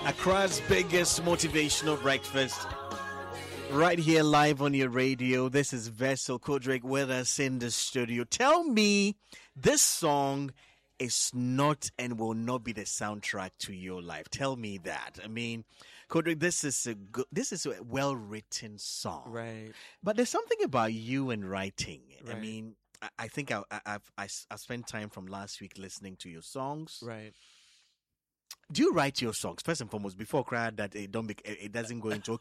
Accra's biggest motivational breakfast. Right here live on your radio. This is Vessel Kodrick with us in the studio. Tell me this song is not and will not be the soundtrack to your life. Tell me that. I mean, Kodrick, this is a well-written song. Right. But there's something about you and writing. I Right. mean, I think I spent time from last week listening to your songs. Right. Do you write your songs first and foremost before cry that it doesn't go into